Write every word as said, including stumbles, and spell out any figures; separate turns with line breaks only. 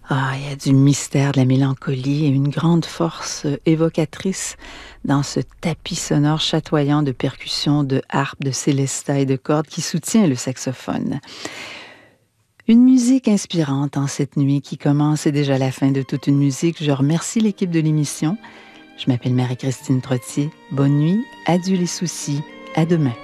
Ah, il y a du mystère, de la mélancolie et une grande force évocatrice dans ce tapis sonore chatoyant de percussions, de harpe, de célesta et de cordes qui soutient le saxophone. Une musique inspirante en cette nuit qui commence, c'est déjà la fin de toute une musique. Je remercie l'équipe de l'émission. Je m'appelle Marie-Christine Trottier. Bonne nuit, adieu les soucis, à demain.